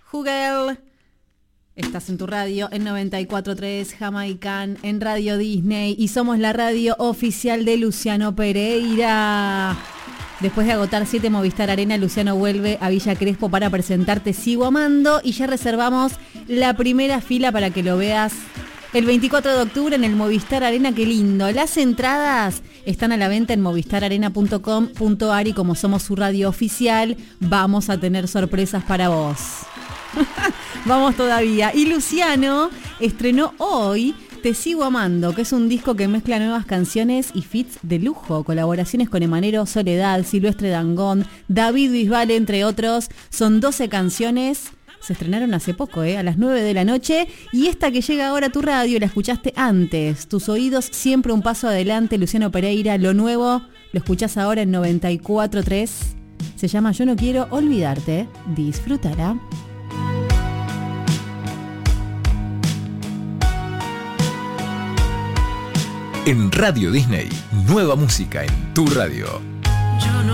Jugel. Estás en tu radio en 94.3 Jamaican, en Radio Disney, y somos la radio oficial de Luciano Pereira. Después de agotar 7 Movistar Arena, Luciano vuelve a Villa Crespo para presentar Te Sigo Amando, y ya reservamos la primera fila para que lo veas el 24 de octubre en el Movistar Arena. Qué lindo. Las entradas están a la venta en movistararena.com.ar, y como somos su radio oficial, vamos a tener sorpresas para vos. Vamos todavía. Y Luciano estrenó hoy Te Sigo Amando, que es un disco que mezcla nuevas canciones y feats de lujo, colaboraciones con Emanero, Soledad, Silvestre Dangond, David Bisbal, entre otros. Son 12 canciones. Se estrenaron hace poco, a las 9 de la noche. Y esta que llega ahora a tu radio, la escuchaste antes. Tus oídos siempre un paso adelante, Luciano Pereira. Lo nuevo lo escuchás ahora en 94.3. Se llama Yo No Quiero Olvidarte. Disfrútala. En Radio Disney, nueva música en tu radio. Yo no